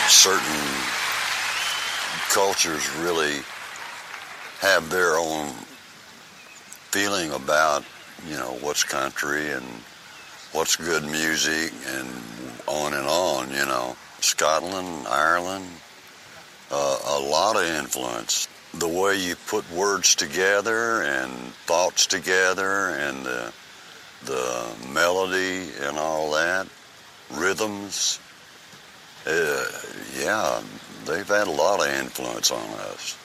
certain cultures really have their own feeling about, what's country and what's good music and on. Scotland, Ireland, a lot of influence. The way you put words together and thoughts together and the melody and all that, rhythms, yeah, they've had a lot of influence on us.